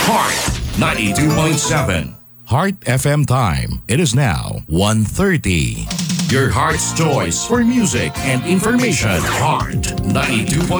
Heart 92.7. Heart FM time. It is now 1:30. Your heart's choice for music and information. Heart 92.7.